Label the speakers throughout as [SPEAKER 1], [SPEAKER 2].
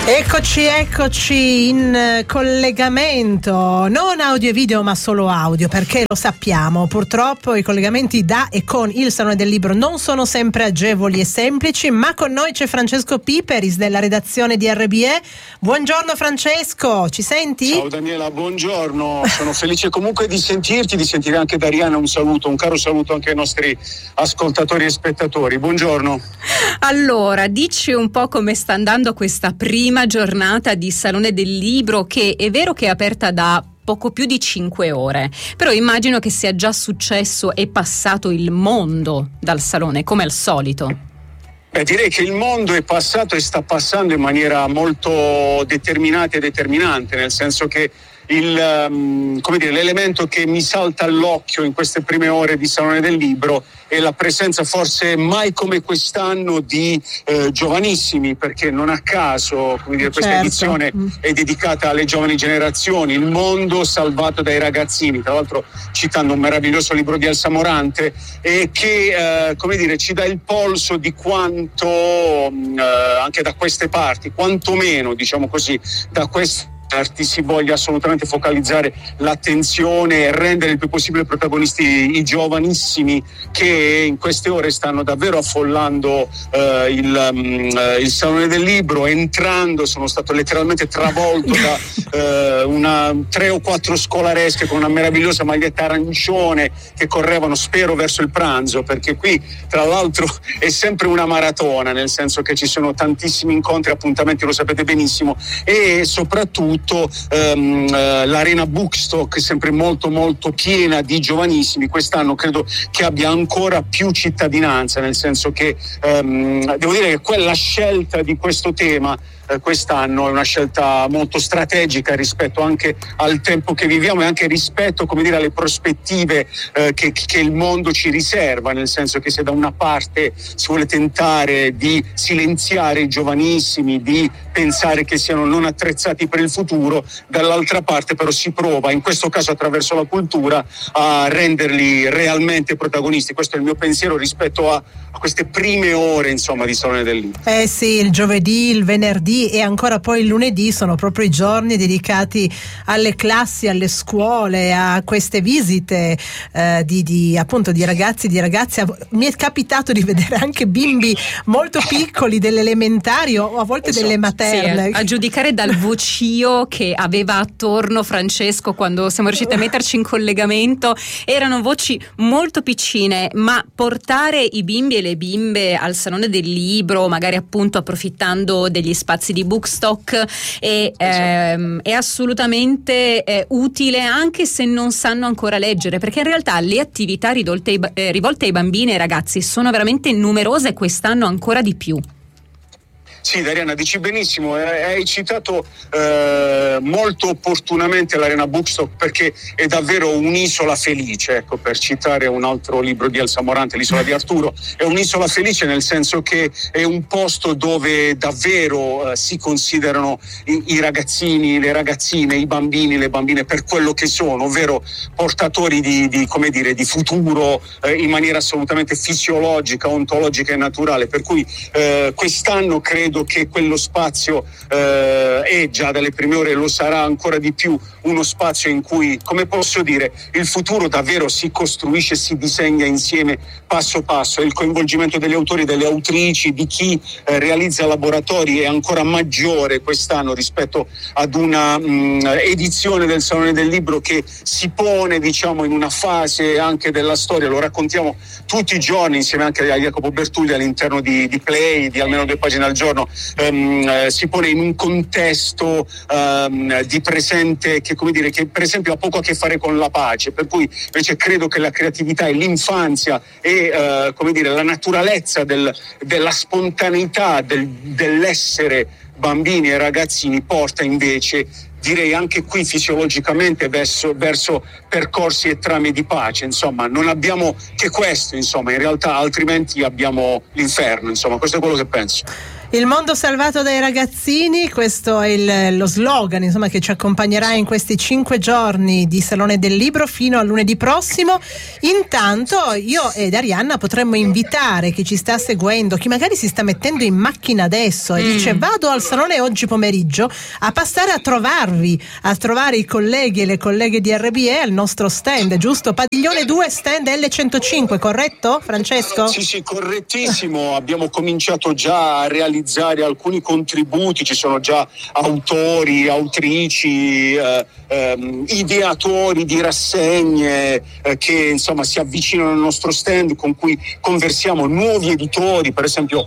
[SPEAKER 1] Eccoci in collegamento, non audio e video ma solo audio, perché lo sappiamo, purtroppo i collegamenti da e con il Salone del Libro non sono sempre agevoli e semplici, ma con noi c'è Francesco Piperis della redazione di RBE. Buongiorno Francesco, ci senti?
[SPEAKER 2] Ciao Daniela, buongiorno, sono felice comunque di sentirti, di sentire anche Dariana, un caro saluto anche ai nostri ascoltatori e spettatori, buongiorno.
[SPEAKER 3] Allora, dici un po' come sta andando questa prima giornata di Salone del Libro, che è vero che è aperta da poco più di 5 ore, però immagino che sia già successo e passato il mondo dal salone, come al solito.
[SPEAKER 2] Direi che il mondo è passato e sta passando in maniera molto determinata e determinante, nel senso che l'elemento che mi salta all'occhio in queste prime ore di Salone del Libro è la presenza, forse mai come quest'anno, di giovanissimi, perché non a caso questa edizione è dedicata alle giovani generazioni, il mondo salvato dai ragazzini, tra l'altro citando un meraviglioso libro di Elsa Morante, e che ci dà il polso di quanto anche da queste parti, quantomeno da queste si voglia assolutamente focalizzare l'attenzione e rendere il più possibile protagonisti i giovanissimi che in queste ore stanno davvero affollando il Salone del Libro. Entrando sono stato letteralmente travolto da 3 o 4 scolaresche con una meravigliosa maglietta arancione che correvano, spero, verso il pranzo, perché qui tra l'altro è sempre una maratona, nel senso che ci sono tantissimi incontri, appuntamenti, lo sapete benissimo, e soprattutto l'Arena Bookstock è sempre molto molto piena di giovanissimi. Quest'anno credo che abbia ancora più cittadinanza, nel senso che devo dire che quella scelta di questo tema quest'anno è una scelta molto strategica rispetto anche al tempo che viviamo e anche rispetto alle prospettive che il mondo ci riserva, nel senso che se da una parte si vuole tentare di silenziare i giovanissimi, di pensare che siano non attrezzati per il futuro, dall'altra parte però si prova, in questo caso attraverso la cultura, a renderli realmente protagonisti. Questo è il mio pensiero rispetto a queste prime ore di Salone del Libro.
[SPEAKER 1] Sì, il giovedì, il venerdì e ancora poi il lunedì sono proprio i giorni dedicati alle classi, alle scuole, a queste visite di ragazzi, di ragazze. Mi è capitato di vedere anche bimbi molto piccoli delle elementari o a volte delle materne.
[SPEAKER 3] Sì, a giudicare dal vocio che aveva attorno Francesco quando siamo riusciti a metterci in collegamento, erano voci molto piccine, ma portare i bimbi e le bimbe al Salone del Libro, magari appunto approfittando degli spazi di Bookstock, è assolutamente utile, anche se non sanno ancora leggere, perché in realtà le attività rivolte ai bambini e ai ragazzi sono veramente numerose, quest'anno ancora di più.
[SPEAKER 2] Sì, Dariana, dici benissimo, hai citato molto opportunamente l'Arena Bookstock, perché è davvero un'isola felice, per citare un altro libro di Elsa Morante, L'isola di Arturo. È un'isola felice nel senso che è un posto dove davvero si considerano i ragazzini, le ragazzine, i bambini, le bambine per quello che sono, ovvero portatori di futuro in maniera assolutamente fisiologica, ontologica e naturale, per cui quest'anno credo che quello spazio è già dalle prime ore, lo sarà ancora di più, uno spazio in cui, il futuro davvero si costruisce, si disegna insieme passo passo. Il coinvolgimento degli autori e delle autrici, di chi realizza laboratori, è ancora maggiore quest'anno rispetto ad una edizione del Salone del Libro che si pone in una fase anche della storia, lo raccontiamo tutti i giorni insieme anche a Jacopo Bertulli all'interno di Play, di almeno 2 pagine al giorno. Si pone in un contesto di presente che per esempio ha poco a che fare con la pace, per cui invece credo che la creatività e l'infanzia e la naturalezza della spontaneità dell'essere bambini e ragazzini porta invece, direi anche qui fisiologicamente, verso percorsi e trame di pace. Non abbiamo che questo, in realtà, altrimenti abbiamo l'inferno, questo è quello che penso.
[SPEAKER 1] Il mondo salvato dai ragazzini, questo è lo slogan, insomma, che ci accompagnerà in questi 5 giorni di Salone del Libro fino a lunedì prossimo. Intanto io ed Arianna potremmo invitare chi ci sta seguendo, chi magari si sta mettendo in macchina adesso e dice vado al salone oggi pomeriggio, a passare a trovarvi, a trovare i colleghi e le colleghe di RBE al nostro stand, giusto? Padiglione 2, stand L105, corretto Francesco?
[SPEAKER 2] Sì, correttissimo. Abbiamo cominciato già a realizzare alcuni contributi, ci sono già autori, autrici, ideatori di rassegne che insomma si avvicinano al nostro stand, con cui conversiamo nuovi editori. Per esempio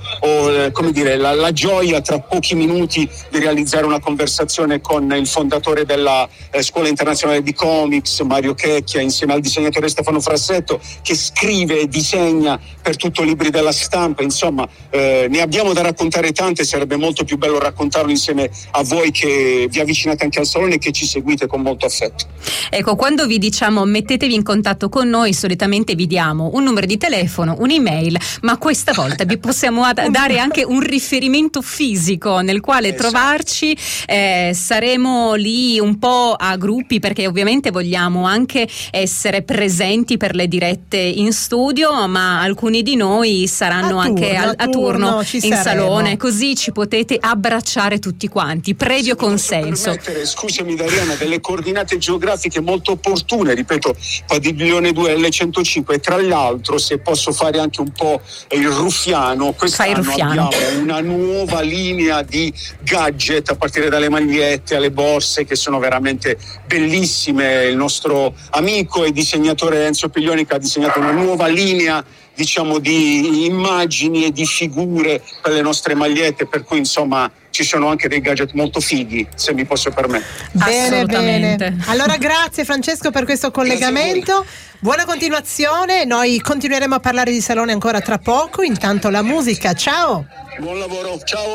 [SPEAKER 2] la gioia tra pochi minuti di realizzare una conversazione con il fondatore della Scuola Internazionale di Comics, Mario Checchia, insieme al disegnatore Stefano Frassetto, che scrive e disegna per tutto Libri della Stampa. Insomma, ne abbiamo da raccontare tante, sarebbe molto più bello raccontarlo insieme a voi che vi avvicinate anche al salone e che ci seguite con molto affetto.
[SPEAKER 3] Ecco, quando vi diciamo mettetevi in contatto con noi, solitamente vi diamo un numero di telefono, un'email, ma questa volta vi possiamo dare anche un riferimento fisico nel quale trovarci. Saremo lì un po' a gruppi, perché ovviamente vogliamo anche essere presenti per le dirette in studio, ma alcuni di noi saranno anche a turno in salone, così ci potete abbracciare tutti quanti, previo consenso.
[SPEAKER 2] Scusami Dariana, delle coordinate geografiche molto opportune, ripeto, Padiglione 2 L105, e tra l'altro, se posso fare anche un po' il ruffiano, quest'anno abbiamo una nuova linea di gadget, a partire dalle magliette alle borse, che sono veramente bellissime. Il nostro amico e disegnatore Enzo Piglionica ha disegnato una nuova linea, diciamo, di immagini e di figure per le nostre magliette, per cui insomma ci sono anche dei gadget molto fighi, se mi posso permettere.
[SPEAKER 1] Bene. Allora grazie Francesco per questo collegamento, buona continuazione, noi continueremo a parlare di salone ancora tra poco, intanto la musica, ciao!
[SPEAKER 2] Buon lavoro, ciao!